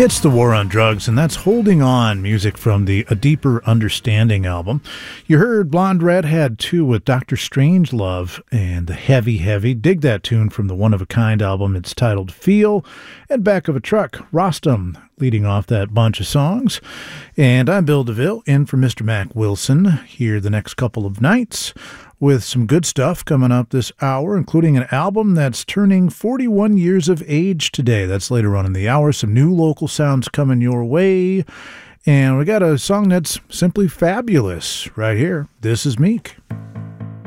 It's the War on Drugs, and that's Holding On, music from the A Deeper Understanding album. You heard Blonde Redhead 2 with Dr. Strangelove and the Heavy Heavy. Dig that tune from the One of a Kind album. It's titled Feel. And Back of a Truck, Rostam, leading off that bunch of songs. And I'm Bill DeVille, in for Mr. Mac Wilson, here the next couple of nights, with some good stuff coming up this hour, including an album that's turning 41 years of age today. That's later on in the hour. Some new local sounds coming your way. And we got a song that's simply fabulous right here. This is Meek.